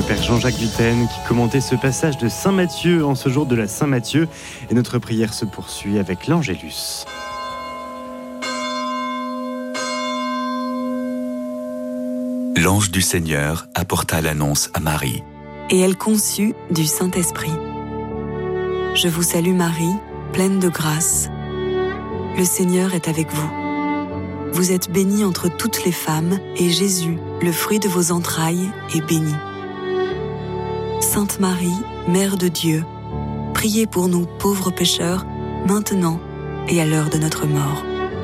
Père Jean-Jacques Vitenne qui commentait ce passage de Saint Matthieu en ce jour de la Saint-Matthieu. Et notre prière se poursuit avec l'Angélus. L'ange du Seigneur apporta l'annonce à Marie. Et elle conçut du Saint-Esprit. Je vous salue Marie, pleine de grâce. Le Seigneur est avec vous. Vous êtes bénie entre toutes les femmes, et Jésus, le fruit de vos entrailles, est béni. Sainte Marie, Mère de Dieu, priez pour nous pauvres pécheurs, maintenant et à l'heure de notre mort.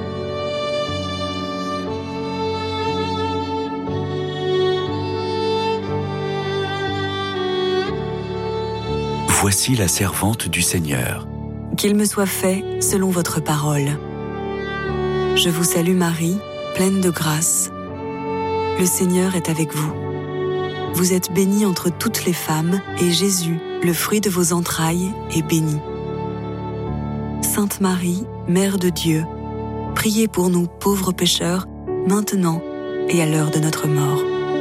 Voici la servante du Seigneur. Qu'il me soit fait selon votre parole. Je vous salue Marie, pleine de grâce. Le Seigneur est avec vous. Vous êtes bénie entre toutes les femmes, et Jésus, le fruit de vos entrailles, est béni. Sainte Marie, Mère de Dieu, priez pour nous pauvres pécheurs, maintenant et à l'heure de notre mort.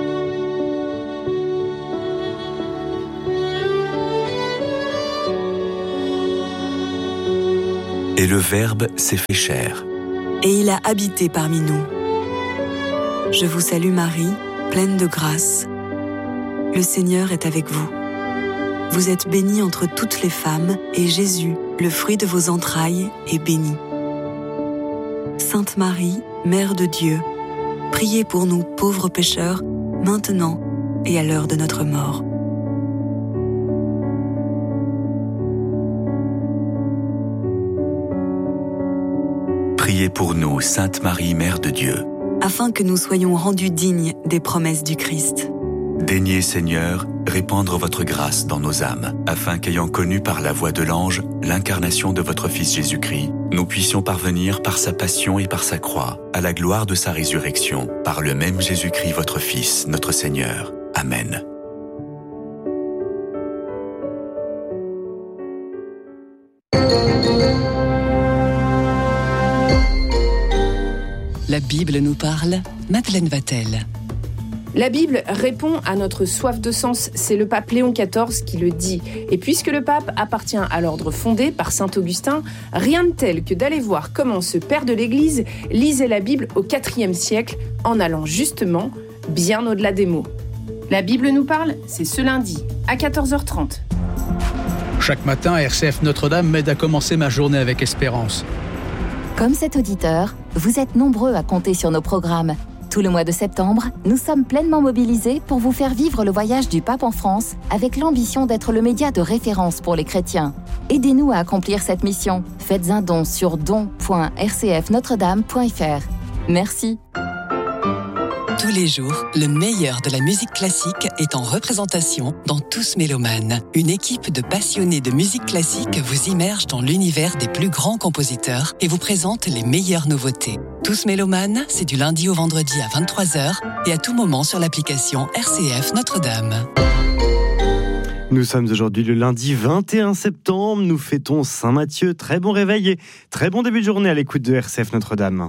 Et le Verbe s'est fait chair. Et il a habité parmi nous. Je vous salue Marie, pleine de grâce. Le Seigneur est avec vous. Vous êtes bénie entre toutes les femmes, et Jésus, le fruit de vos entrailles, est béni. Sainte Marie, Mère de Dieu, priez pour nous pauvres pécheurs, maintenant et à l'heure de notre mort. Priez pour nous, Sainte Marie, Mère de Dieu. Afin que nous soyons rendus dignes des promesses du Christ. Daignez, Seigneur, répandre votre grâce dans nos âmes, afin qu'ayant connu par la voix de l'ange l'incarnation de votre Fils Jésus-Christ, nous puissions parvenir par sa passion et par sa croix, à la gloire de sa résurrection, par le même Jésus-Christ, votre Fils, notre Seigneur. Amen. La Bible nous parle, Madeleine Vatel. La Bible répond à notre soif de sens, c'est le pape Léon XIV qui le dit. Et puisque le pape appartient à l'ordre fondé par saint Augustin, rien de tel que d'aller voir comment ce père de l'Église lisait la Bible au IVe siècle, en allant justement bien au-delà des mots. La Bible nous parle, c'est ce lundi, à 14h30. Chaque matin, RCF Notre-Dame m'aide à commencer ma journée avec espérance. Comme cet auditeur, vous êtes nombreux à compter sur nos programmes. Tout le mois de septembre, nous sommes pleinement mobilisés pour vous faire vivre le voyage du pape en France avec l'ambition d'être le média de référence pour les chrétiens. Aidez-nous à accomplir cette mission. Faites un don sur don.rcfnotredame.fr. Merci. Tous les jours, le meilleur de la musique classique est en représentation dans Tous Mélomanes. Une équipe de passionnés de musique classique vous immerge dans l'univers des plus grands compositeurs et vous présente les meilleures nouveautés. Tous Mélomanes, c'est du lundi au vendredi à 23h et à tout moment sur l'application RCF Notre-Dame. Nous sommes aujourd'hui le lundi 21 septembre, nous fêtons Saint-Matthieu. Très bon réveil et très bon début de journée à l'écoute de RCF Notre-Dame.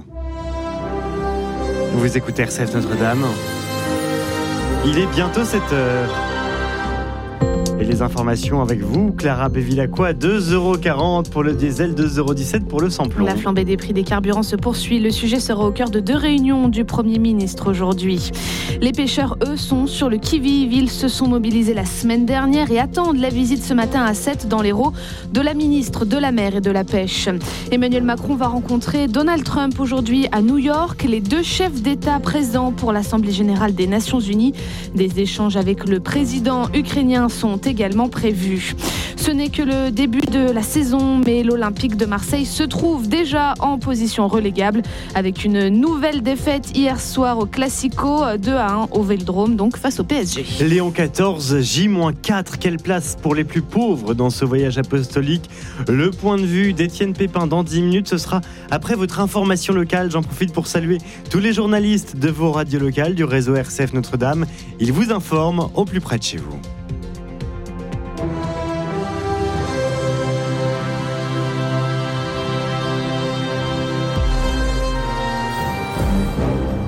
Vous écoutez RCF Notre-Dame. Il est bientôt 7h. Et les informations avec vous, Clara Bévilacqua, 2,40€ pour le diesel, 2,17€ pour le samplon. La flambée des prix des carburants se poursuit. Le sujet sera au cœur de 2 réunions du Premier ministre aujourd'hui. Les pêcheurs, eux, sont sur le qui-vive. Ils se sont mobilisés la semaine dernière et attendent la visite ce matin à 7 dans l'Hérault de la ministre de la Mer et de la Pêche. Emmanuel Macron va rencontrer Donald Trump aujourd'hui à New York. Les 2 chefs d'État présents pour l'Assemblée générale des Nations Unies. Des échanges avec le président ukrainien sont également prévus. Ce n'est que le début de la saison, mais l'Olympique de Marseille se trouve déjà en position relégable avec une nouvelle défaite hier soir au Classico, 2-1 au Vélodrome, donc face au PSG. Léon XIV, J-4, quelle place pour les plus pauvres dans ce voyage apostolique? Le point de vue d'Étienne Pépin dans 10 minutes, ce sera après votre information locale. J'en profite pour saluer tous les journalistes de vos radios locales du réseau RCF Notre-Dame. Ils vous informent au plus près de chez vous.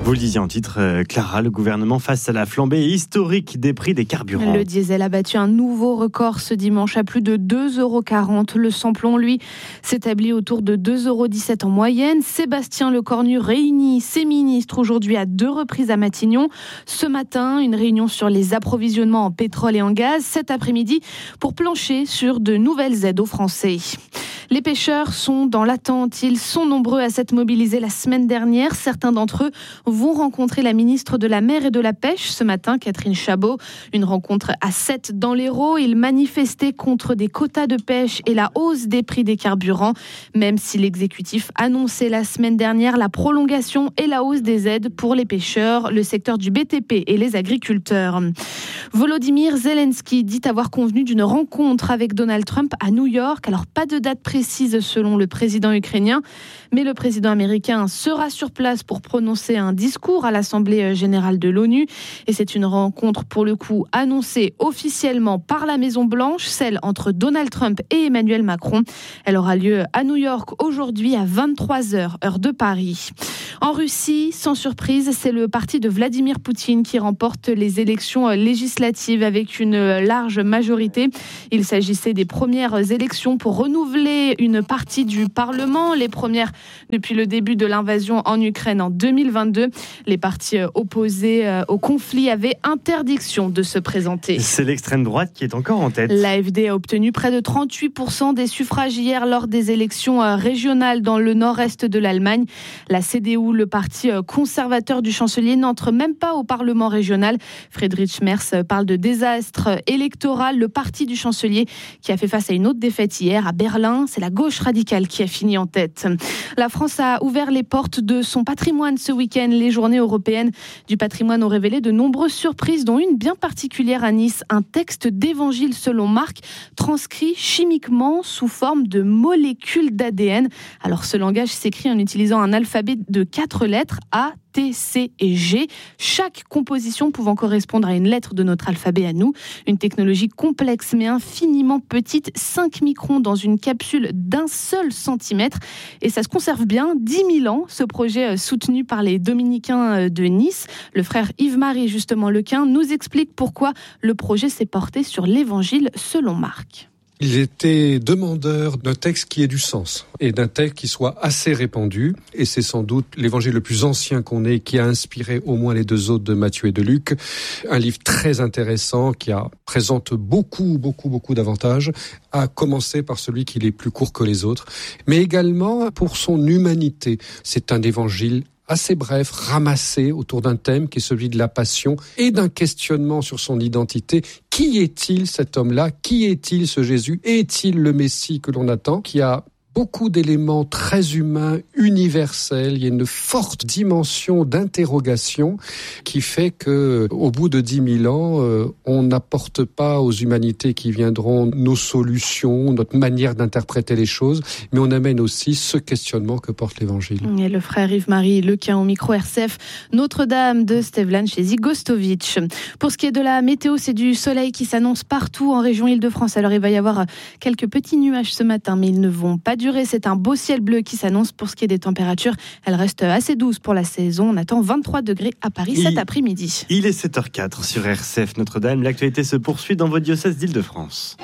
Vous le disiez en titre, Clara, le gouvernement face à la flambée historique des prix des carburants. Le diesel a battu un nouveau record ce dimanche à plus de 2,40 €. Le samplon, lui, s'établit autour de 2,17 € en moyenne. Sébastien Lecornu réunit ses ministres aujourd'hui à 2 reprises à Matignon. Ce matin, une réunion sur les approvisionnements en pétrole et en gaz. Cet après-midi, pour plancher sur de nouvelles aides aux Français. Les pêcheurs sont dans l'attente. Ils sont nombreux à s'être mobilisés la semaine dernière. Certains d'entre eux vont rencontrer la ministre de la Mer et de la Pêche ce matin, Catherine Chabot. Une rencontre à 7 dans l'Hérault. Ils manifestaient contre des quotas de pêche et la hausse des prix des carburants. Même si l'exécutif annonçait la semaine dernière la prolongation et la hausse des aides pour les pêcheurs, le secteur du BTP et les agriculteurs. Volodymyr Zelensky dit avoir convenu d'une rencontre avec Donald Trump à New York. Alors pas de date précise selon le président ukrainien, mais le président américain sera sur place pour prononcer un discours à l'Assemblée générale de l'ONU. Et c'est une rencontre pour le coup annoncée officiellement par la Maison-Blanche, celle entre Donald Trump et Emmanuel Macron. Elle aura lieu à New York aujourd'hui à 23h, heure de Paris. En Russie, sans surprise, c'est le parti de Vladimir Poutine qui remporte les élections législatives avec une large majorité. Il s'agissait des premières élections pour renouveler une partie du Parlement, les premières depuis le début de l'invasion en Ukraine en 2022. Les partis opposés au conflit avaient interdiction de se présenter. C'est l'extrême droite qui est encore en tête. L'AfD a obtenu près de 38% des suffrages hier lors des élections régionales dans le nord-est de l'Allemagne. La CDU, le parti conservateur du chancelier, n'entre même pas au Parlement régional. Friedrich Merz parle de désastre électoral. Le parti du chancelier qui a fait face à une autre défaite hier à Berlin, c'est la gauche radicale qui a fini en tête. La France a ouvert les portes de son patrimoine ce week-end. Les journées européennes du patrimoine ont révélé de nombreuses surprises, dont une bien particulière à Nice. Un texte d'évangile selon Marc, transcrit chimiquement sous forme de molécules d'ADN. Alors ce langage s'écrit en utilisant un alphabet de 4 lettres, A, T, C et G, chaque composition pouvant correspondre à une lettre de notre alphabet à nous. Une technologie complexe mais infiniment petite, 5 microns dans une capsule d'un seul centimètre. Et ça se conserve bien, 10 000 ans, ce projet soutenu par les dominicains de Nice. Le frère Yves-Marie, justement Lequin, nous explique pourquoi le projet s'est porté sur l'évangile selon Marc. Ils étaient demandeurs d'un texte qui ait du sens et d'un texte qui soit assez répandu. Et c'est sans doute l'évangile le plus ancien qu'on ait, qui a inspiré au moins les 2 autres de Matthieu et de Luc. Un livre très intéressant qui présente beaucoup d'avantages, à commencer par celui qui est plus court que les autres, mais également pour son humanité. C'est un évangile assez bref, ramassé autour d'un thème qui est celui de la passion et d'un questionnement sur son identité. Qui est-il cet homme-là ? Qui est-il ce Jésus ? Est-il le Messie que l'on attend ? Qui a beaucoup d'éléments très humains, universels. Il y a une forte dimension d'interrogation qui fait que, au bout de 10 000 ans, on n'apporte pas aux humanités qui viendront nos solutions, notre manière d'interpréter les choses, mais on amène aussi ce questionnement que porte l'Évangile. Et le frère Yves-Marie Lequin au micro RCF, Notre-Dame de Stevlan chez Zigostovic. Pour ce qui est de la météo, c'est du soleil qui s'annonce partout en région Île-de-France. Alors il va y avoir quelques petits nuages ce matin, mais ils ne vont pas durer. C'est un beau ciel bleu qui s'annonce. Pour ce qui est des températures, elles restent assez douces pour la saison. On attend 23 degrés à Paris cet après-midi. Il est 7h04 sur RCF Notre-Dame. L'actualité se poursuit dans votre diocèse d'Île-de-France.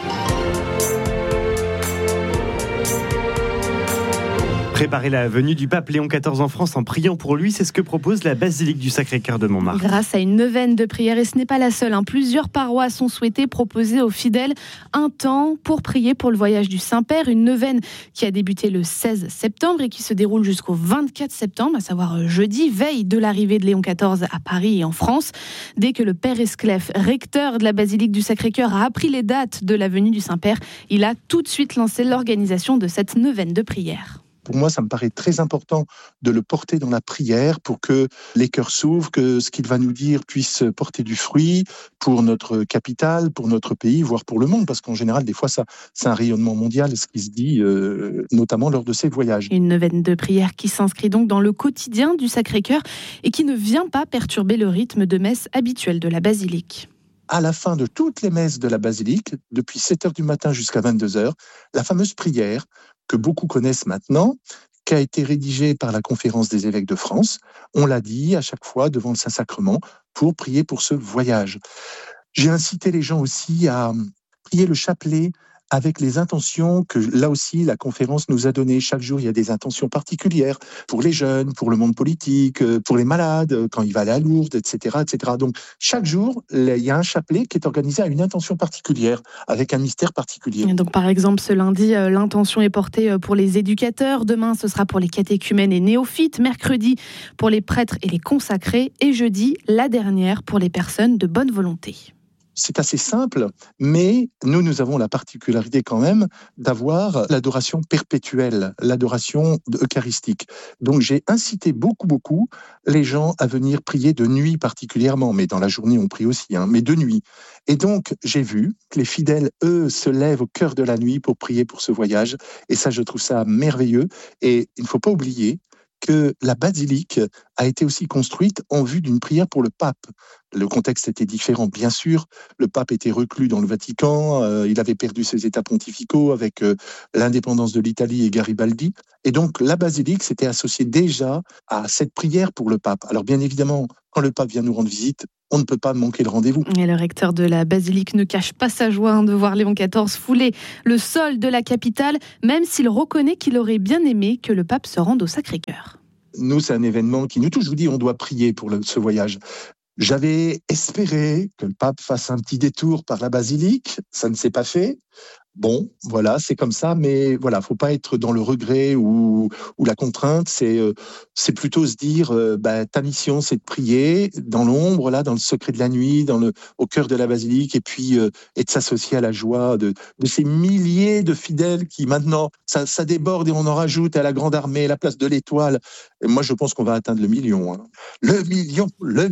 Préparer la venue du pape Léon XIV en France en priant pour lui, c'est ce que propose la basilique du Sacré-Cœur de Montmartre. Grâce à une neuvaine de prière, et ce n'est pas la seule, plusieurs paroisses ont souhaité proposer aux fidèles un temps pour prier pour le voyage du Saint-Père. Une neuvaine qui a débuté le 16 septembre et qui se déroule jusqu'au 24 septembre, à savoir jeudi, veille de l'arrivée de Léon XIV à Paris et en France. Dès que le Père Escleffe, recteur de la basilique du Sacré-Cœur, a appris les dates de la venue du Saint-Père, il a tout de suite lancé l'organisation de cette neuvaine de prière. Pour moi, ça me paraît très important de le porter dans la prière pour que les cœurs s'ouvrent, que ce qu'il va nous dire puisse porter du fruit pour notre capitale, pour notre pays, voire pour le monde. Parce qu'en général, des fois, c'est un rayonnement mondial, ce qui se dit, notamment lors de ces voyages. Une neuvaine de prière qui s'inscrit donc dans le quotidien du Sacré-Cœur et qui ne vient pas perturber le rythme de messe habituel de la basilique. À la fin de toutes les messes de la basilique, depuis 7h du matin jusqu'à 22h, la fameuse prière que beaucoup connaissent maintenant, qui a été rédigé par la Conférence des évêques de France. On l'a dit à chaque fois devant le Saint-Sacrement pour prier pour ce voyage. J'ai incité les gens aussi à prier le chapelet avec les intentions que, là aussi, la conférence nous a données. Chaque jour, il y a des intentions particulières pour les jeunes, pour le monde politique, pour les malades, quand il va aller à Lourdes, etc., etc. Donc, chaque jour, il y a un chapelet qui est organisé à une intention particulière, avec un mystère particulier. Et donc, par exemple, ce lundi, l'intention est portée pour les éducateurs. Demain, ce sera pour les catéchumènes et néophytes. Mercredi, pour les prêtres et les consacrés. Et jeudi, la dernière pour les personnes de bonne volonté. C'est assez simple, mais nous avons la particularité quand même d'avoir l'adoration perpétuelle, l'adoration eucharistique. Donc j'ai incité beaucoup les gens à venir prier de nuit particulièrement, mais dans la journée on prie aussi, mais de nuit. Et donc j'ai vu que les fidèles, eux, se lèvent au cœur de la nuit pour prier pour ce voyage, et ça je trouve ça merveilleux. Et il ne faut pas oublier que la basilique a été aussi construite en vue d'une prière pour le pape. Le contexte était différent, bien sûr. Le pape était reclus dans le Vatican, il avait perdu ses états pontificaux avec l'indépendance de l'Italie et Garibaldi. Et donc, la basilique s'était associée déjà à cette prière pour le pape. Alors, bien évidemment, quand le pape vient nous rendre visite, on ne peut pas manquer le rendez-vous. Et le recteur de la basilique ne cache pas sa joie de voir Léon XIV fouler le sol de la capitale, même s'il reconnaît qu'il aurait bien aimé que le pape se rende au Sacré-Cœur. Nous, c'est un événement qui nous touche. Je vous dis, on doit prier pour ce voyage. J'avais espéré que le pape fasse un petit détour par la basilique. Ça ne s'est pas fait. Bon, voilà, c'est comme ça, mais voilà, faut pas être dans le regret ou la contrainte. C'est plutôt se dire, ta mission, c'est de prier dans l'ombre, là, dans le secret de la nuit, au cœur de la basilique, et puis et de s'associer à la joie de ces milliers de fidèles qui maintenant ça déborde et on en rajoute à la grande armée, la place de l'Étoile. Et moi, je pense qu'on va atteindre le million. Le million.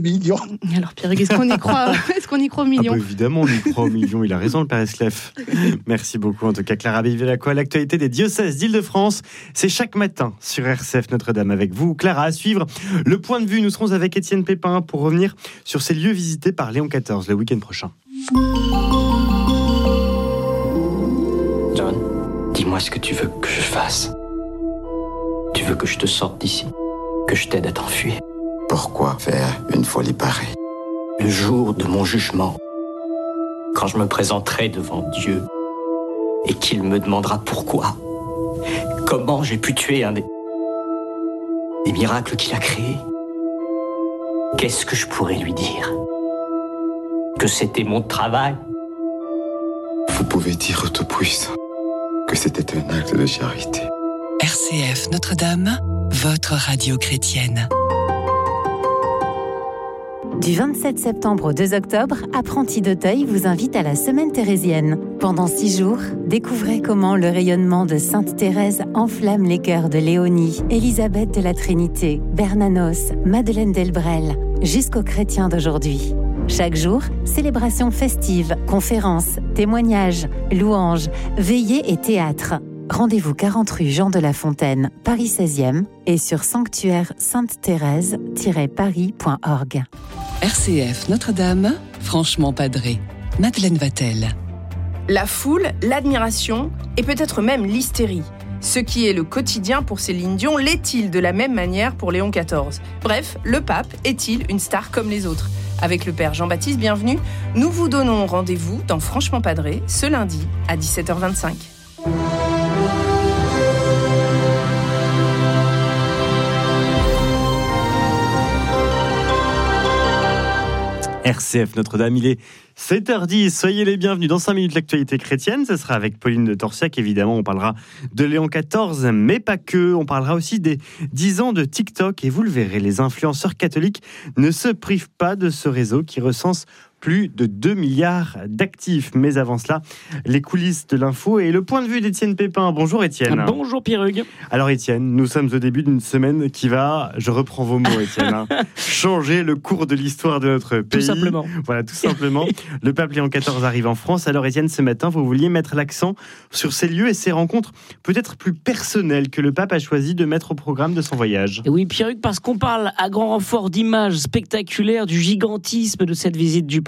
Alors Pierre, est-ce qu'on y croit? Est-ce qu'on y croit au million? Évidemment, on y croit au million. Il a raison, le Père Esclef. Merci beaucoup. En tout cas, Clara Bivillacoa, l'actualité des diocèses d'Île-de-France, c'est chaque matin sur RCF Notre-Dame avec vous. Clara, à suivre le point de vue. Nous serons avec Étienne Pépin pour revenir sur ces lieux visités par Léon XIV le week-end prochain. John, dis-moi ce que tu veux que je fasse. Tu veux que je te sorte d'ici? Que je t'aide à t'enfuir? Pourquoi faire une folie pareille? Le jour de mon jugement, quand je me présenterai devant Dieu et qu'il me demandera pourquoi, comment j'ai pu tuer un des miracles qu'il a créés, qu'est-ce que je pourrais lui dire? Que c'était mon travail? Vous pouvez dire au Tout-Puissant que c'était un acte de charité. RCF Notre-Dame, votre radio chrétienne. Du 27 septembre au 2 octobre, Apprentis d'Auteuil vous invite à la Semaine thérésienne. Pendant 6 jours, découvrez comment le rayonnement de Sainte Thérèse enflamme les cœurs de Léonie, Élisabeth de la Trinité, Bernanos, Madeleine Delbrel, jusqu'aux chrétiens d'aujourd'hui. Chaque jour, célébrations festives, conférences, témoignages, louanges, veillées et théâtre. Rendez-vous 40 rue Jean de La Fontaine, Paris 16e et sur sanctuaire-sainte-thérèse-paris.org. RCF Notre-Dame, franchement padré. Madeleine Vatel. La foule, l'admiration et peut-être même l'hystérie. Ce qui est le quotidien pour Céline Dion, l'est-il de la même manière pour Léon XIV? Bref, le pape est-il une star comme les autres? Avec le Père Jean-Baptiste Bienvenu, nous vous donnons rendez-vous dans Franchement Padré ce lundi à 17h25. RCF Notre-Dame, il est 7h10, soyez les bienvenus dans 5 minutes l'actualité chrétienne, ce sera avec Pauline de Torsiac, évidemment on parlera de Léon XIV, mais pas que, on parlera aussi des 10 ans de TikTok, et vous le verrez, les influenceurs catholiques ne se privent pas de ce réseau qui recense plus de 2 milliards d'actifs. Mais avant cela, les coulisses de l'info et le point de vue d'Étienne Pépin. Bonjour Étienne. Bonjour Pierre-Hugues. Alors Étienne, nous sommes au début d'une semaine qui va, je reprends vos mots Étienne, changer le cours de l'histoire de notre pays. Tout simplement. Voilà, tout simplement. Le pape Léon XIV arrive en France. Alors Étienne, ce matin, vous vouliez mettre l'accent sur ces lieux et ces rencontres peut-être plus personnelles que le pape a choisi de mettre au programme de son voyage. Oui Pierre-Hugues, parce qu'on parle à grand renfort d'images spectaculaires du gigantisme de cette visite du pape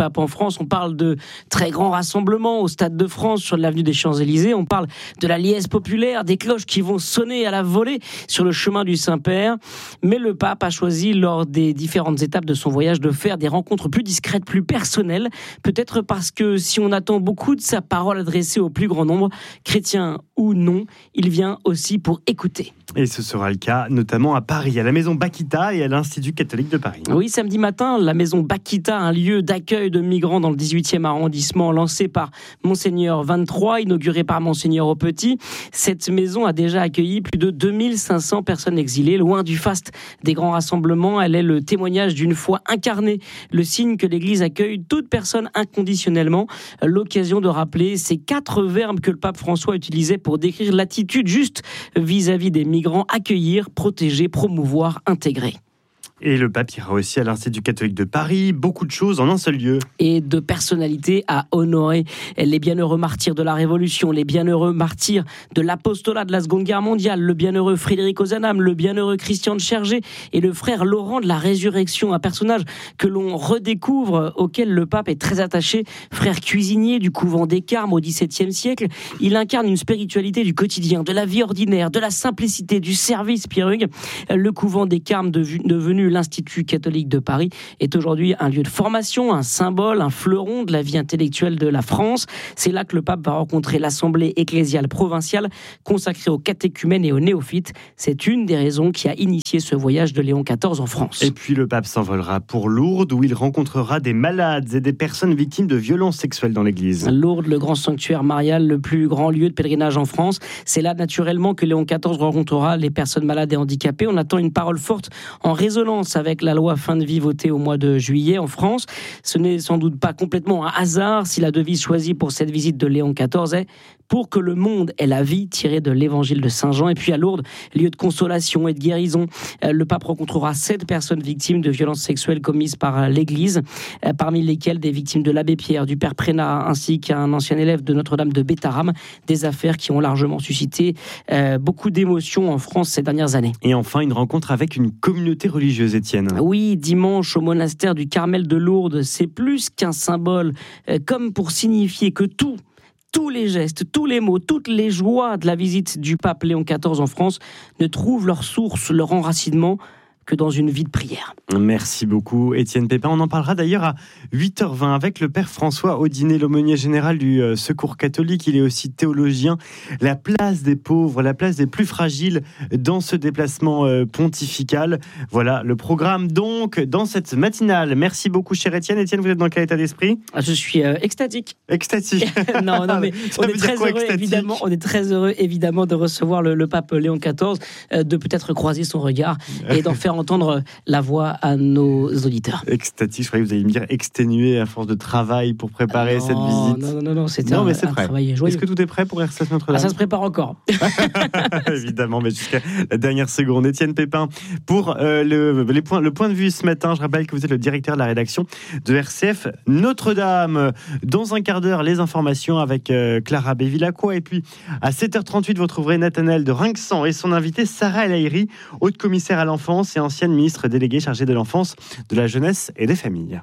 pape en France. On parle de très grands rassemblements au Stade de France, sur l'avenue des Champs-Élysées. On parle de la liesse populaire, des cloches qui vont sonner à la volée sur le chemin du Saint-Père. Mais le pape a choisi, lors des différentes étapes de son voyage, de faire des rencontres plus discrètes, plus personnelles. Peut-être parce que si on attend beaucoup de sa parole adressée au plus grand nombre, chrétiens ou non, il vient aussi pour écouter. Et ce sera le cas notamment à Paris, à la maison Bakita et à l'Institut catholique de Paris. Oui, samedi matin, la maison Bakita, un lieu d'accueil de migrants dans le 18e arrondissement, lancé par Monseigneur 23, inauguré par Monseigneur Aupetit. Cette maison a déjà accueilli plus de 2500 personnes exilées, loin du faste des grands rassemblements. Elle est le témoignage d'une foi incarnée, le signe que l'Église accueille toute personne inconditionnellement. L'occasion de rappeler ces 4 verbes que le pape François utilisait pour décrire l'attitude juste vis-à-vis des migrants: accueillir, protéger, promouvoir, intégrer. Et le pape ira aussi à l'Institut catholique de Paris, beaucoup de choses en un seul lieu. Et de personnalités à honorer: les bienheureux martyrs de la Révolution, les bienheureux martyrs de l'apostolat de la Seconde Guerre mondiale, le bienheureux Frédéric Ozanam, le bienheureux Christian de Chergé et le frère Laurent de la Résurrection, un personnage que l'on redécouvre, auquel le pape est très attaché. Frère cuisinier du couvent des Carmes au XVIIe siècle, il incarne une spiritualité du quotidien, de la vie ordinaire, de la simplicité, du service. Pierre Hugues, le couvent des Carmes, devenu l'Institut catholique de Paris, est aujourd'hui un lieu de formation, un symbole, un fleuron de la vie intellectuelle de la France. C'est là que le pape va rencontrer l'Assemblée ecclésiale provinciale consacrée aux catéchumènes et aux néophytes. C'est une des raisons qui a initié ce voyage de Léon XIV en France. Et puis le pape s'envolera pour Lourdes, où il rencontrera des malades et des personnes victimes de violences sexuelles dans l'église. Lourdes, le grand sanctuaire marial, le plus grand lieu de pèlerinage en France. C'est là naturellement que Léon XIV rencontrera les personnes malades et handicapées. On attend une parole forte en résonance avec la loi fin de vie votée au mois de juillet en France. Ce n'est sans doute pas complètement un hasard si la devise choisie pour cette visite de Léon XIV est « Pour que le monde ait la vie », tirée de l'évangile de Saint Jean. Et puis à Lourdes, lieu de consolation et de guérison, le pape rencontrera 7 personnes victimes de violences sexuelles commises par l'Église, parmi lesquelles des victimes de l'abbé Pierre, du père Prénat, ainsi qu'un ancien élève de Notre-Dame de Bétharram. Des affaires qui ont largement suscité beaucoup d'émotions en France ces dernières années. Et enfin, une rencontre avec une communauté religieuse, Étienne. Oui, dimanche au monastère du Carmel de Lourdes, c'est plus qu'un symbole, comme pour signifier que tous les gestes, tous les mots, toutes les joies de la visite du pape Léon XIV en France ne trouvent leur source, leur enracinement que dans une vie de prière. Merci beaucoup, Étienne Pépin. On en parlera d'ailleurs à 8h20 avec le père François Audinet, l'aumônier général du Secours catholique. Il est aussi théologien. La place des pauvres, la place des plus fragiles dans ce déplacement pontifical. Voilà le programme donc dans cette matinale. Merci beaucoup, cher Étienne. Étienne, vous êtes dans quel état d'esprit ? Je suis extatique. Extatique. non, mais on est très heureux évidemment de recevoir le pape Léon XIV, de peut-être croiser son regard et d'en faire entendre la voix à nos auditeurs. Extatique, je croyais que vous alliez me dire exténué à force de travail pour préparer cette visite. Non, c'était un travail joyeux. Est-ce que tout est prêt pour RCF Notre-Dame ? Ça se prépare encore. Évidemment, mais jusqu'à la dernière seconde. Étienne Pépin, pour le point de vue ce matin, je rappelle que vous êtes le directeur de la rédaction de RCF Notre-Dame. Dans un quart d'heure, les informations avec Clara Bévilacqua. Et puis, à 7h38, vous retrouverez Nathanaël de Rinxan et son invité Sarah El Haïry, haute commissaire à l'enfance et ancienne ministre déléguée chargée de l'enfance, de la jeunesse et des familles.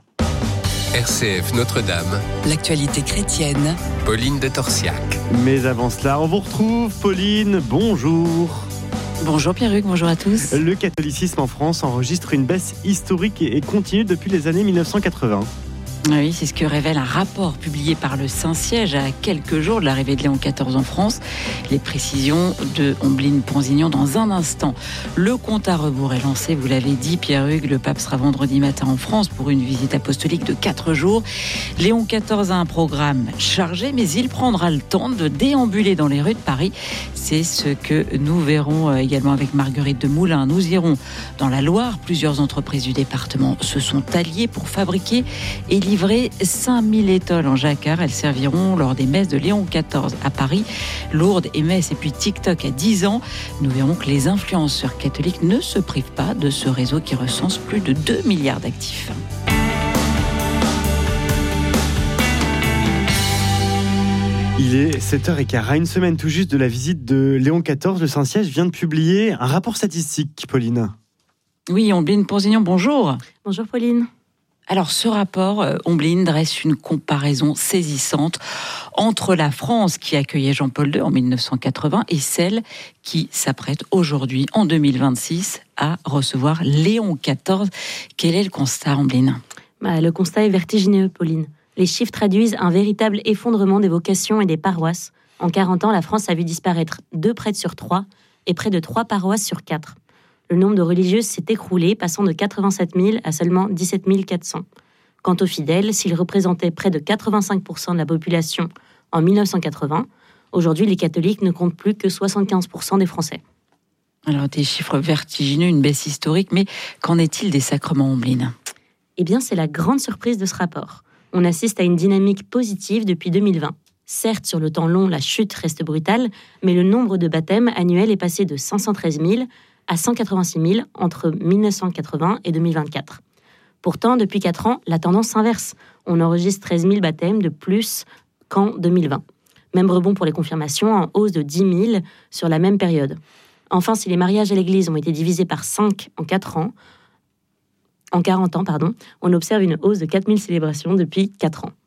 RCF Notre-Dame. L'actualité chrétienne. Pauline de Torsiac. Mais avant cela, on vous retrouve. Pauline, bonjour. Bonjour Pierre-Hugues, bonjour à tous. Le catholicisme en France enregistre une baisse historique et continue depuis les années 1980. Oui, c'est ce que révèle un rapport publié par le Saint-Siège à quelques jours de l'arrivée de Léon XIV en France. Les précisions de Ombline Ponzignon dans un instant. Le compte à rebours est lancé, vous l'avez dit Pierre-Hugues, le pape sera vendredi matin en France pour une visite apostolique de 4 jours. Léon XIV a un programme chargé, mais il prendra le temps de déambuler dans les rues de Paris. C'est ce que nous verrons également avec Marguerite de Moulin. Nous irons dans la Loire. Plusieurs entreprises du département se sont alliées pour fabriquer et livrer 5000 étoiles en jacquard. Elles serviront lors des messes de Léon XIV à Paris, Lourdes et Metz, et puis TikTok à 10 ans. Nous verrons que les influenceurs catholiques ne se privent pas de ce réseau qui recense plus de 2 milliards d'actifs. Il est 7h15. À une semaine tout juste de la visite de Léon XIV, le Saint-Siège vient de publier un rapport statistique, Pauline. Oui, Ombline Ponzignon, bonjour. Bonjour Pauline. Alors ce rapport, Omblin, dresse une comparaison saisissante entre la France qui accueillait Jean-Paul II en 1980 et celle qui s'apprête aujourd'hui, en 2026, à recevoir Léon XIV. Quel est le constat, Omblin ? Le constat est vertigineux, Pauline. Les chiffres traduisent un véritable effondrement des vocations et des paroisses. En 40 ans, la France a vu disparaître 2 prêtres sur 3 et près de 3 paroisses sur 4. Le nombre de religieuses s'est écroulé, passant de 87 000 à seulement 17 400. Quant aux fidèles, s'ils représentaient près de 85% de la population en 1980, aujourd'hui les catholiques ne comptent plus que 75% des Français. Alors des chiffres vertigineux, une baisse historique, mais qu'en est-il des sacrements, Omblin ? Eh bien, c'est la grande surprise de ce rapport. On assiste à une dynamique positive depuis 2020. Certes, sur le temps long, la chute reste brutale, mais le nombre de baptêmes annuels est passé de 513 000 à 186 000 entre 1980 et 2024. Pourtant, depuis 4 ans, la tendance s'inverse. On enregistre 13 000 baptêmes de plus qu'en 2020. Même rebond pour les confirmations, en hausse de 10 000 sur la même période. Enfin, si les mariages à l'église ont été divisés par 5 en 40 ans, on observe une hausse de 4 000 célébrations depuis 4 ans.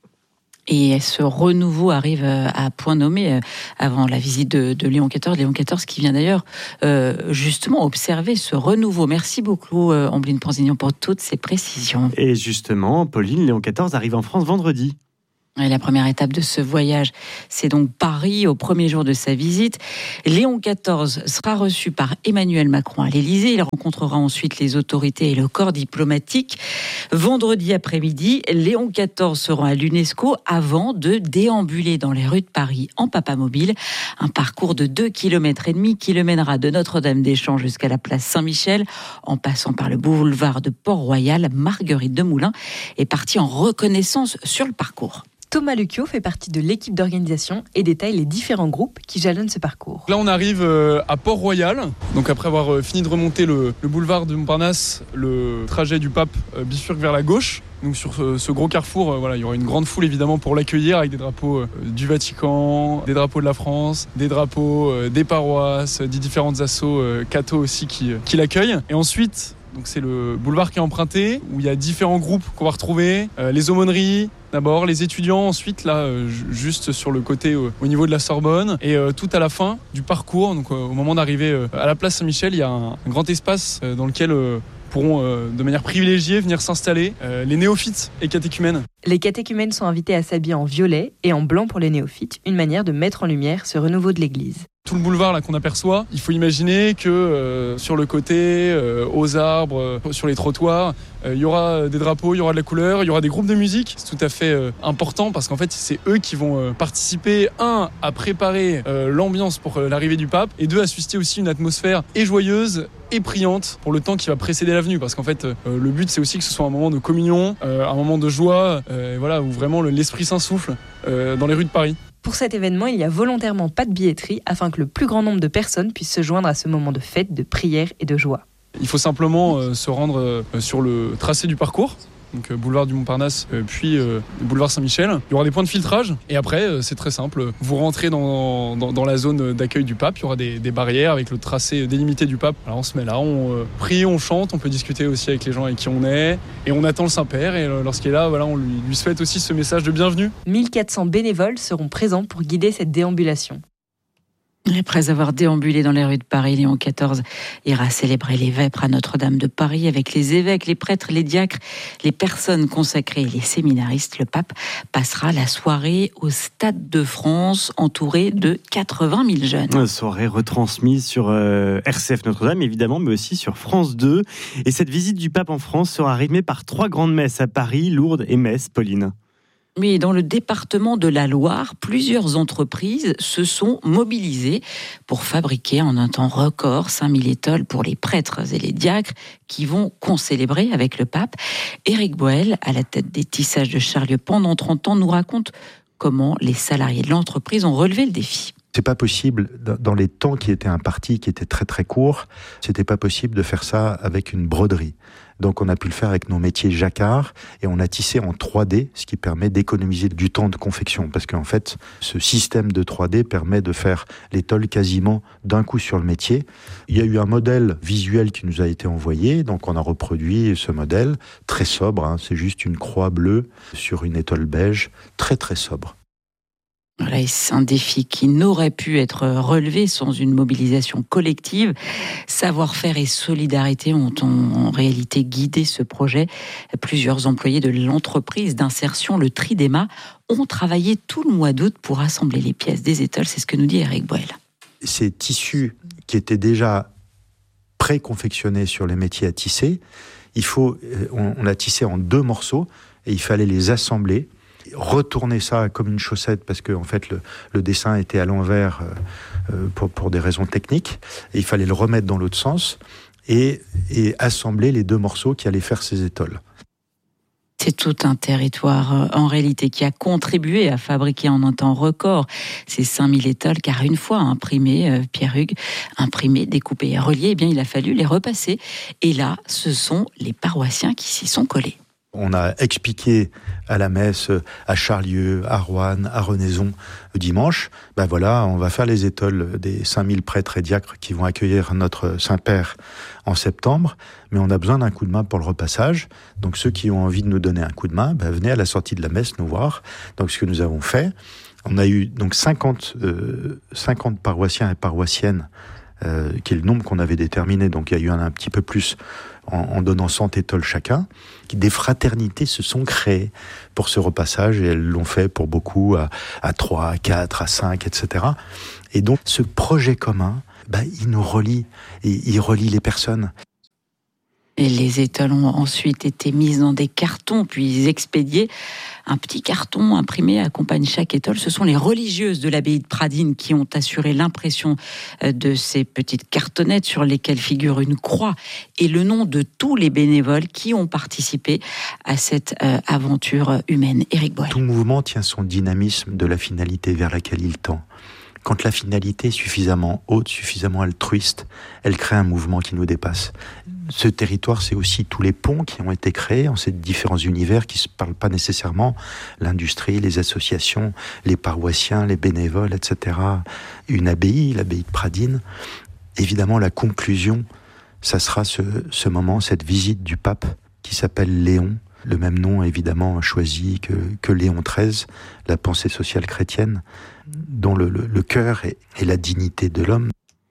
Et ce renouveau arrive à point nommé avant la visite de Léon XIV. Léon XIV qui vient d'ailleurs justement observer ce renouveau. Merci beaucoup, Omblin Ponzinian, pour toutes ces précisions. Et justement, Pauline, Léon XIV arrive en France vendredi. Et la première étape de ce voyage, c'est donc Paris, au premier jour de sa visite. Léon XIV sera reçu par Emmanuel Macron à l'Élysée. Il rencontrera ensuite les autorités et le corps diplomatique. Vendredi après-midi, Léon XIV se rend à l'UNESCO avant de déambuler dans les rues de Paris en papamobile. Un parcours de 2,5 km qui le mènera de Notre-Dame-des-Champs jusqu'à la place Saint-Michel, en passant par le boulevard de Port-Royal. Marguerite Demoulin est partie en reconnaissance sur le parcours. Thomas Lucio fait partie de l'équipe d'organisation et détaille les différents groupes qui jalonnent ce parcours. Là, on arrive à Port-Royal. Donc après avoir fini de remonter le boulevard de Montparnasse, le trajet du pape bifurque vers la gauche. Donc sur ce gros carrefour, il y aura une grande foule évidemment pour l'accueillir avec des drapeaux du Vatican, des drapeaux de la France, des drapeaux des paroisses, des différentes assos catho aussi qui l'accueillent. Et ensuite, donc c'est le boulevard qui est emprunté, où il y a différents groupes qu'on va retrouver, les aumôneries, d'abord les étudiants, ensuite là juste sur le côté au niveau de la Sorbonne, et tout à la fin du parcours, donc au moment d'arriver à la place Saint-Michel, il y a un grand espace dans lequel pourront de manière privilégiée venir s'installer les néophytes et catéchumènes. Les catéchumènes sont invités à s'habiller en violet et en blanc pour les néophytes, une manière de mettre en lumière ce renouveau de l'Église. Tout le boulevard là qu'on aperçoit, il faut imaginer que sur le côté, aux arbres, sur les trottoirs, il y aura des drapeaux, il y aura de la couleur, il y aura des groupes de musique. C'est tout à fait important parce qu'en fait c'est eux qui vont participer, 1, à préparer l'ambiance pour l'arrivée du pape, et 2, à susciter aussi une atmosphère et joyeuse et priante pour le temps qui va précéder la venue, parce qu'en fait le but c'est aussi que ce soit un moment de communion, un moment de joie, où vraiment l'Esprit Saint souffle dans les rues de Paris. Pour cet événement, il n'y a volontairement pas de billetterie afin que le plus grand nombre de personnes puissent se joindre à ce moment de fête, de prière et de joie. Il faut simplement se rendre sur le tracé du parcours, donc boulevard du Montparnasse, puis boulevard Saint-Michel. Il y aura des points de filtrage, et après c'est très simple. Vous rentrez dans la zone d'accueil du pape, il y aura des barrières avec le tracé délimité du pape. Alors on se met là, on prie, on chante, on peut discuter aussi avec les gens avec qui on est, et on attend le Saint-Père, et lorsqu'il est là, on lui souhaite aussi ce message de bienvenue. 1400 bénévoles seront présents pour guider cette déambulation. Après avoir déambulé dans les rues de Paris, Léon XIV ira célébrer les vêpres à Notre-Dame de Paris avec les évêques, les prêtres, les diacres, les personnes consacrées et les séminaristes. Le pape passera la soirée au Stade de France, entouré de 80 000 jeunes. Une soirée retransmise sur RCF Notre-Dame, évidemment, mais aussi sur France 2. Et cette visite du pape en France sera rythmée par 3 grandes messes à Paris, Lourdes et Metz, Pauline. Oui, dans le département de la Loire, plusieurs entreprises se sont mobilisées pour fabriquer en un temps record 5000 étoiles pour les prêtres et les diacres qui vont concélébrer avec le pape. Éric Boel, à la tête des tissages de Charlieu pendant 30 ans, nous raconte comment les salariés de l'entreprise ont relevé le défi. C'est pas possible, dans les temps qui étaient impartis, qui étaient très très courts, c'était pas possible de faire ça avec une broderie. Donc on a pu le faire avec nos métiers jacquard et on a tissé en 3D, ce qui permet d'économiser du temps de confection. Parce qu'en fait, ce système de 3D permet de faire l'étole quasiment d'un coup sur le métier. Il y a eu un modèle visuel qui nous a été envoyé, donc on a reproduit ce modèle, très sobre, c'est juste une croix bleue sur une étole beige, très très sobre. Voilà, c'est un défi qui n'aurait pu être relevé sans une mobilisation collective. Savoir-faire et solidarité ont en réalité guidé ce projet. Plusieurs employés de l'entreprise d'insertion, le Tridéma, ont travaillé tout le mois d'août pour assembler les pièces des étoles. C'est ce que nous dit Eric Boel. Ces tissus qui étaient déjà pré-confectionnés sur les métiers à tisser, on l'a tissé en 2 morceaux et il fallait les assembler. Retourner ça comme une chaussette parce que en fait le dessin était à l'envers pour des raisons techniques et il fallait le remettre dans l'autre sens et assembler les 2 morceaux qui allaient faire ces étoles. C'est tout un territoire en réalité qui a contribué à fabriquer en un temps record ces 5000 étoles, car une fois imprimées, Pierre-Hugues, imprimées, découpées et reliées, eh bien il a fallu les repasser et là ce sont les paroissiens qui s'y sont collés. On a expliqué à la messe, à Charlieu, à Roanne, à Renaison, le dimanche, on va faire les étoles des 5000 prêtres et diacres qui vont accueillir notre Saint-Père en septembre, mais on a besoin d'un coup de main pour le repassage. Donc ceux qui ont envie de nous donner un coup de main, venez à la sortie de la messe nous voir. Donc ce que nous avons fait, on a eu donc 50 paroissiens et paroissiennes, qui est le nombre qu'on avait déterminé, donc il y a eu un petit peu plus en donnant 100 étoles chacun. Des fraternités se sont créées pour ce repassage et elles l'ont fait pour beaucoup à 3, à 4, à 5, etc. Et donc ce projet commun, il nous relie et il relie les personnes. Et les étoles ont ensuite été mises dans des cartons, puis expédiées. Un petit carton imprimé accompagne chaque étole. Ce sont les religieuses de l'abbaye de Pradines qui ont assuré l'impression de ces petites cartonnettes sur lesquelles figure une croix et le nom de tous les bénévoles qui ont participé à cette aventure humaine. Eric Boel. Tout mouvement tient son dynamisme de la finalité vers laquelle il tend. Quand la finalité est suffisamment haute, suffisamment altruiste, elle crée un mouvement qui nous dépasse. Ce territoire, c'est aussi tous les ponts qui ont été créés en ces différents univers qui ne se parlent pas nécessairement, l'industrie, les associations, les paroissiens, les bénévoles, etc. Une abbaye, l'abbaye de Pradines. Évidemment, la conclusion, ça sera ce moment, cette visite du pape qui s'appelle Léon. Le même nom, évidemment, choisi que Léon XIII, la pensée sociale chrétienne, dont le cœur et la dignité de l'homme.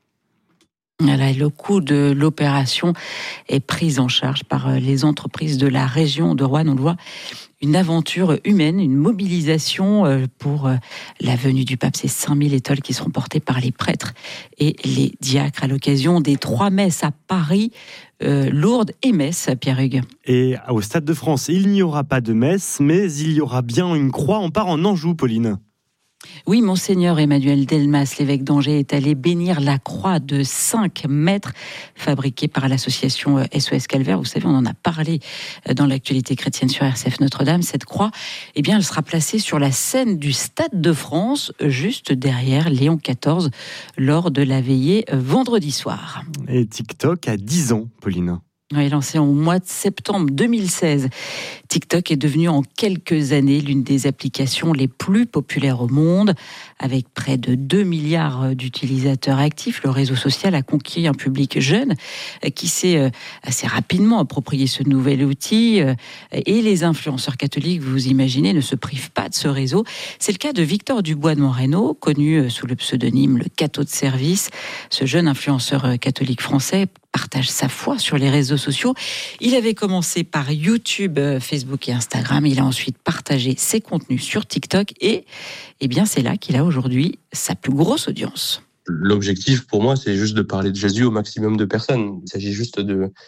Voilà, le coût de l'opération est pris en charge par les entreprises de la région de Roanne. On le voit, une aventure humaine, une mobilisation pour la venue du pape. Ces 5000 étoles qui seront portées par les prêtres et les diacres à l'occasion des 3 messes à Paris, Lourdes et Metz, Pierre-Hugues. Et au Stade de France, il n'y aura pas de messe, mais il y aura bien une croix. On part en Anjou, Pauline. Oui, Monseigneur Emmanuel Delmas, l'évêque d'Angers, est allé bénir la croix de 5 mètres fabriquée par l'association SOS Calvaire. Vous savez, on en a parlé dans l'actualité chrétienne sur RCF Notre-Dame. Cette croix, elle sera placée sur la scène du Stade de France, juste derrière Léon XIV, lors de la veillée vendredi soir. Et TikTok a 10 ans, Pauline. Oui, lancé en mois de septembre 2016, TikTok est devenu en quelques années l'une des applications les plus populaires au monde. Avec près de 2 milliards d'utilisateurs actifs, le réseau social a conquis un public jeune qui s'est assez rapidement approprié ce nouvel outil. Et les influenceurs catholiques, vous imaginez, ne se privent pas de ce réseau. C'est le cas de Victor Dubois de Moreno, connu sous le pseudonyme Le Cateau de Service. Ce jeune influenceur catholique français partage sa foi sur les réseaux sociaux. Il avait commencé par YouTube, Facebook et Instagram. Il a ensuite partagé ses contenus sur TikTok et c'est là qu'il a aujourd'hui sa plus grosse audience. L'objectif pour moi, c'est juste de parler de Jésus au maximum de personnes. Il s'agit juste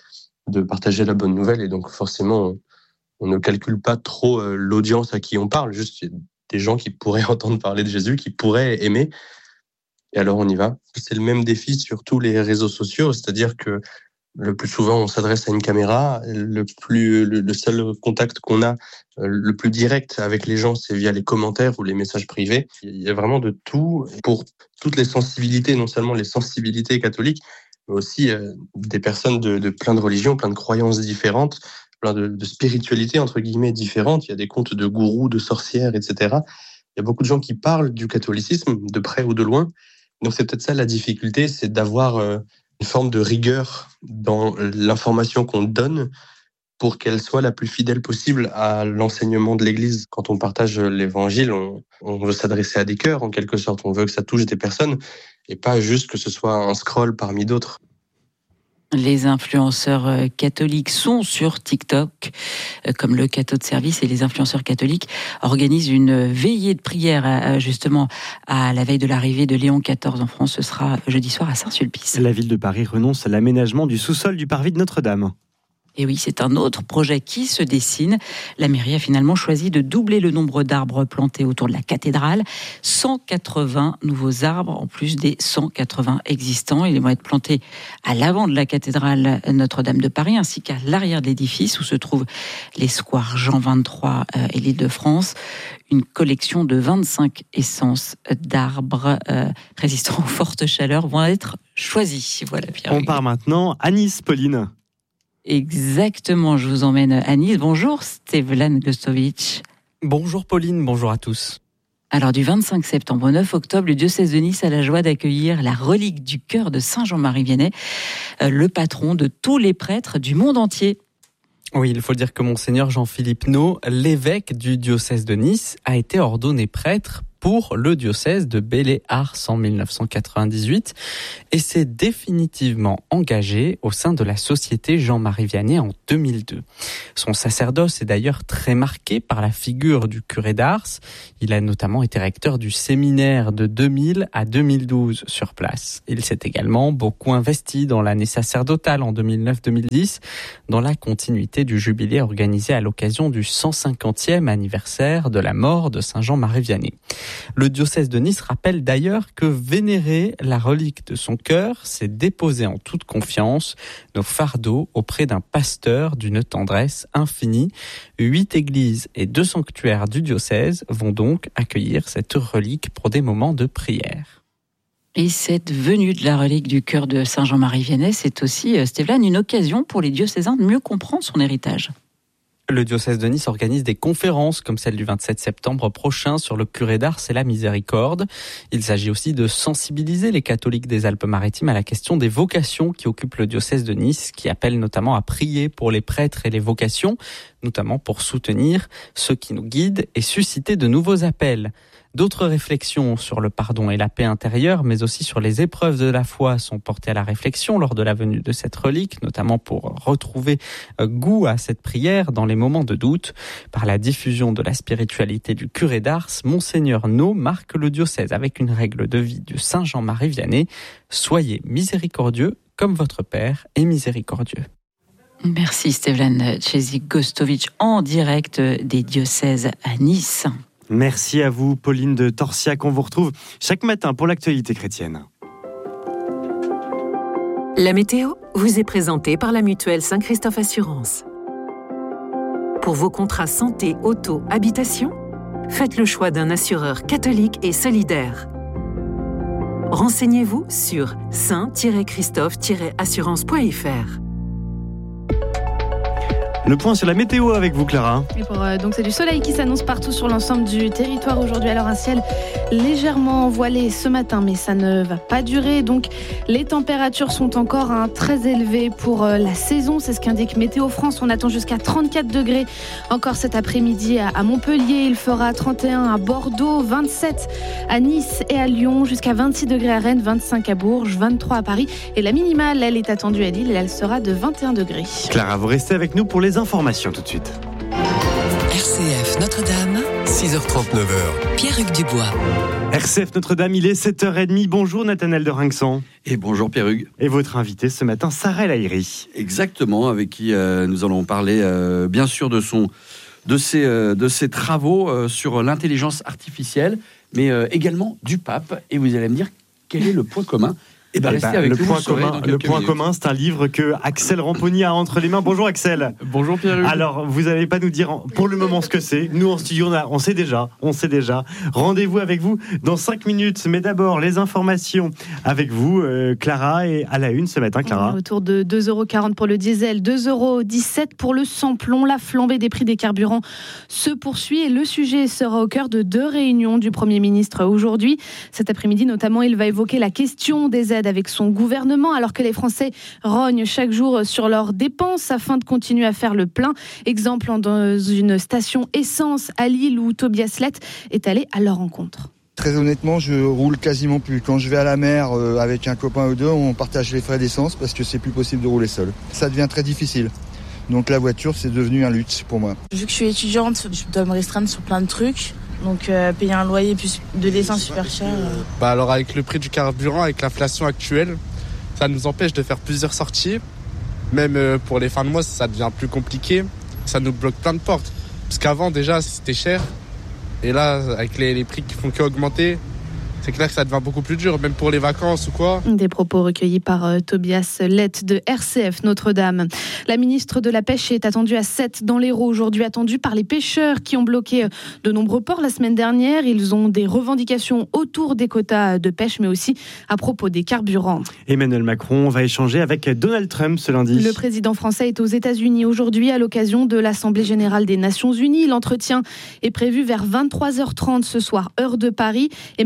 de partager la bonne nouvelle et donc forcément, on ne calcule pas trop l'audience à qui on parle. Juste des gens qui pourraient entendre parler de Jésus, qui pourraient aimer. Et alors on y va. C'est le même défi sur tous les réseaux sociaux, c'est-à-dire que le plus souvent on s'adresse à une caméra, le seul contact qu'on a, le plus direct avec les gens, c'est via les commentaires ou les messages privés. Il y a vraiment de tout pour toutes les sensibilités, non seulement les sensibilités catholiques, mais aussi des personnes de plein de religions, plein de croyances différentes, plein de spiritualités, entre guillemets, différentes. Il y a des contes de gourous, de sorcières, etc. Il y a beaucoup de gens qui parlent du catholicisme, de près ou de loin. Donc c'est peut-être ça la difficulté, c'est d'avoir une forme de rigueur dans l'information qu'on donne pour qu'elle soit la plus fidèle possible à l'enseignement de l'Église. Quand on partage l'Évangile, on veut s'adresser à des cœurs, en quelque sorte. On veut que ça touche des personnes et pas juste que ce soit un scroll parmi d'autres. Les influenceurs catholiques sont sur TikTok, comme le Cateau de service, et les influenceurs catholiques organisent une veillée de prière, justement, à la veille de l'arrivée de Léon XIV en France. Ce sera jeudi soir à Saint-Sulpice. La ville de Paris renonce à l'aménagement du sous-sol du parvis de Notre-Dame. Et oui, c'est un autre projet qui se dessine. La mairie a finalement choisi de doubler le nombre d'arbres plantés autour de la cathédrale. 180 nouveaux arbres, en plus des 180 existants. Ils vont être plantés à l'avant de la cathédrale Notre-Dame de Paris, ainsi qu'à l'arrière de l'édifice, où se trouvent les squares Jean 23 et l'Île-de-France. Une collection de 25 essences d'arbres résistants aux fortes chaleurs vont être choisies. Voilà, Pierre. On part maintenant à Nice, Pauline. Exactement, je vous emmène à Nice. Bonjour Stevlan Gostovic. Bonjour Pauline, bonjour à tous. Alors du 25 septembre au 9 octobre, le diocèse de Nice a la joie d'accueillir la relique du cœur de Saint Jean-Marie Vianney, le patron de tous les prêtres du monde entier. Oui, il faut dire que Monseigneur Jean-Philippe Naud, l'évêque du diocèse de Nice, a été ordonné prêtre pour le diocèse de Belley-Ars en 1998 et s'est définitivement engagé au sein de la Société Jean-Marie Vianney en 2002. Son sacerdoce est d'ailleurs très marqué par la figure du curé d'Ars. Il a notamment été recteur du séminaire de 2000 à 2012 sur place. Il s'est également beaucoup investi dans l'année sacerdotale en 2009-2010, dans la continuité du jubilé organisé à l'occasion du 150e anniversaire de la mort de Saint Jean-Marie Vianney. Le diocèse de Nice rappelle d'ailleurs que vénérer la relique de son cœur, c'est déposer en toute confiance nos fardeaux auprès d'un pasteur d'une tendresse infinie. 8 églises et 2 sanctuaires du diocèse vont donc accueillir cette relique pour des moments de prière. Et cette venue de la relique du cœur de Saint Jean-Marie Vianney, c'est aussi, Stevlan, une occasion pour les diocésains de mieux comprendre son héritage. Le diocèse de Nice organise des conférences comme celle du 27 septembre prochain sur le curé d'Ars et la miséricorde. Il s'agit aussi de sensibiliser les catholiques des Alpes-Maritimes à la question des vocations qui occupent le diocèse de Nice, qui appelle notamment à prier pour les prêtres et les vocations, notamment pour soutenir ceux qui nous guident et susciter de nouveaux appels. D'autres réflexions sur le pardon et la paix intérieure, mais aussi sur les épreuves de la foi sont portées à la réflexion lors de la venue de cette relique, notamment pour retrouver goût à cette prière dans les moments de doute. Par la diffusion de la spiritualité du curé d'Ars, Monseigneur Naud marque le diocèse avec une règle de vie de Saint Jean-Marie Vianney. Soyez miséricordieux comme votre Père est miséricordieux. Merci Stevlan Gostovic en direct des diocèses à Nice. Merci à vous, Pauline de Torsiac. On vous retrouve chaque matin pour l'actualité chrétienne. La météo vous est présentée par la mutuelle Saint-Christophe Assurance. Pour vos contrats santé, auto, habitation, faites le choix d'un assureur catholique et solidaire. Renseignez-vous sur saint-christophe-assurance.fr. Le point sur la météo avec vous, Clara. Et donc c'est du soleil qui s'annonce partout sur l'ensemble du territoire aujourd'hui. Alors un ciel légèrement voilé ce matin, mais ça ne va pas durer. Donc les températures sont encore très élevées pour la saison. C'est ce qu'indique Météo France. On attend jusqu'à 34 degrés encore cet après-midi à Montpellier. Il fera 31 à Bordeaux, 27 à Nice et à Lyon, jusqu'à 26 degrés à Rennes, 25 à Bourges, 23 à Paris. Et la minimale, elle est attendue à Lille et elle sera de 21 degrés. Clara, vous restez avec nous pour les informations tout de suite. RCF Notre-Dame, 6h30, 9h. Pierre-Hugues Dubois. RCF Notre-Dame, il est 7h30. Bonjour Nathanaël de Rinxan. Et bonjour Pierre-Hugues. Et votre invité ce matin, Sarah El Haïry. Exactement, avec qui nous allons parler bien sûr de ses travaux sur l'intelligence artificielle, mais également du pape. Et vous allez me dire quel est le point commun Le point commun, c'est un livre que Axel Ramponi a entre les mains. Bonjour Axel. Bonjour Pierre. Alors, vous n'allez pas nous dire pour le moment ce que c'est. Nous en studio, on sait déjà. Rendez-vous avec vous dans 5 minutes. Mais d'abord, les informations avec vous, Clara, et à la une ce matin, Clara. Autour de 2,40 € pour le diesel, 2,17 € pour le samplon. La flambée des prix des carburants se poursuit et le sujet sera au cœur de 2 réunions du Premier ministre aujourd'hui. Cet après-midi, notamment, il va évoquer la question des aides avec son gouvernement, alors que les Français rognent chaque jour sur leurs dépenses afin de continuer à faire le plein. Exemple dans une station essence à Lille où Tobias Lett est allé à leur rencontre. Très honnêtement, je roule quasiment plus. Quand je vais à la mer avec un copain ou deux, on partage les frais d'essence parce que c'est plus possible de rouler seul. Ça devient très difficile. Donc la voiture, c'est devenu un luxe pour moi. Vu que je suis étudiante, je dois me restreindre sur plein de trucs. Donc payer un loyer plus de l'essence super cher. Alors avec le prix du carburant, avec l'inflation actuelle, ça nous empêche de faire plusieurs sorties. Même pour les fins de mois, ça devient plus compliqué. Ça nous bloque plein de portes. Parce qu'avant déjà, c'était cher. Et là, avec les prix qui font qu'augmenter, c'est clair que ça devient beaucoup plus dur, même pour les vacances ou quoi. Des propos recueillis par Tobias Lett de RCF Notre-Dame. La ministre de la Pêche est attendue à 7 dans l'Hérault, aujourd'hui attendue par les pêcheurs qui ont bloqué de nombreux ports la semaine dernière. Ils ont des revendications autour des quotas de pêche, mais aussi à propos des carburants. Emmanuel Macron va échanger avec Donald Trump ce lundi. Le président français est aux États-Unis aujourd'hui à l'occasion de l'Assemblée générale des Nations Unies. L'entretien est prévu vers 23h30 ce soir, heure de Paris.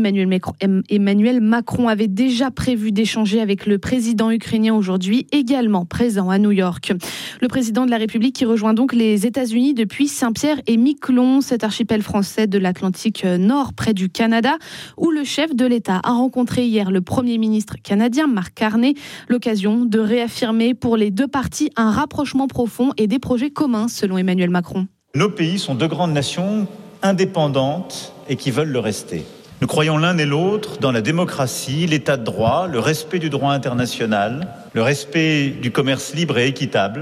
Emmanuel Macron avait déjà prévu d'échanger avec le président ukrainien aujourd'hui, également présent à New York. Le président de la République qui rejoint donc les États-Unis depuis Saint-Pierre-et-Miquelon, cet archipel français de l'Atlantique Nord près du Canada, où le chef de l'État a rencontré hier le Premier ministre canadien Mark Carney, l'occasion de réaffirmer pour les deux parties un rapprochement profond et des projets communs selon Emmanuel Macron. Nos pays sont 2 grandes nations indépendantes et qui veulent le rester. Nous croyons l'un et l'autre dans la démocratie, l'état de droit, le respect du droit international, le respect du commerce libre et équitable.